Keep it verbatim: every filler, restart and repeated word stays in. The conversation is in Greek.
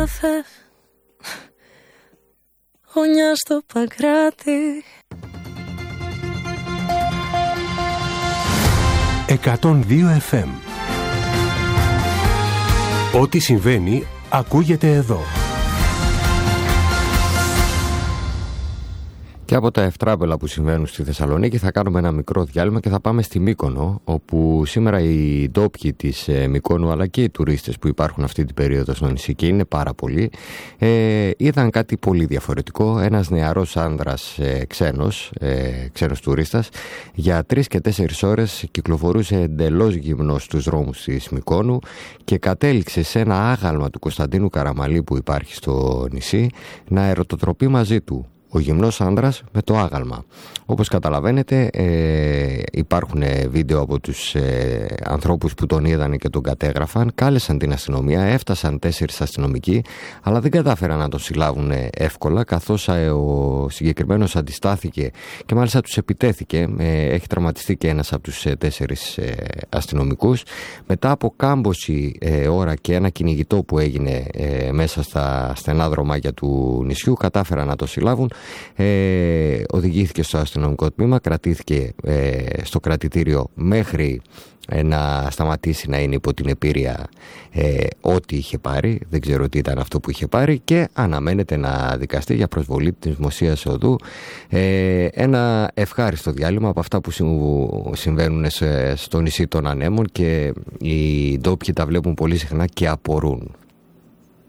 Γωνιά στο Παγκράτη. εκατόν δύο εφ εμ. Ό,τι συμβαίνει ακούγεται εδώ. Και από τα ευτράπελα που συμβαίνουν στη Θεσσαλονίκη θα κάνουμε ένα μικρό διάλειμμα και θα πάμε στη Μύκονο, όπου σήμερα οι ντόπιοι της ε, Μυκόνου αλλά και οι τουρίστες που υπάρχουν αυτή την περίοδο στο νησί και είναι πάρα πολλοί, ε, είδαν κάτι πολύ διαφορετικό. Ένας νεαρός άνδρας ε, ξένος, ε, ξένος τουρίστας, για τρεις και τέσσερις ώρες κυκλοφορούσε εντελώς γυμνός στους δρόμους της Μυκόνου και κατέληξε σε ένα άγαλμα του Κωνσταντίνου Καραμαλή που υπάρχει στο νησί να ερωτοτροπεί μαζί του. Ο γυμνός άνδρας με το άγαλμα. Όπως καταλαβαίνετε ε, υπάρχουν βίντεο από τους ε, ανθρώπους που τον είδαν και τον κατέγραφαν. Κάλεσαν την αστυνομία, έφτασαν τέσσερις αστυνομικοί, αλλά δεν κατάφεραν να τον συλλάβουν εύκολα, καθώς ε, ο συγκεκριμένος αντιστάθηκε και μάλιστα τους επιτέθηκε. Ε, έχει τραυματιστεί και ένας από τους ε, τέσσερις ε, αστυνομικούς. Μετά από κάμποση ε, ώρα και ένα κυνηγητό που έγινε ε, μέσα στα στενά δρομάκια του νησιού, κατάφεραν να τον συλλάβουν. Ε, οδηγήθηκε στο αστυνομικό τμήμα, κρατήθηκε ε, στο κρατητήριο μέχρι ε, να σταματήσει να είναι υπό την επίρρεια ε, ό,τι είχε πάρει, δεν ξέρω τι ήταν αυτό που είχε πάρει, και αναμένεται να δικαστεί για προσβολή της δημοσίας οδού. Ε, ένα ευχάριστο διάλειμμα από αυτά που συμβαίνουν σε, στο νησί των Ανέμων, και οι ντόπιοι τα βλέπουν πολύ συχνά και απορούν.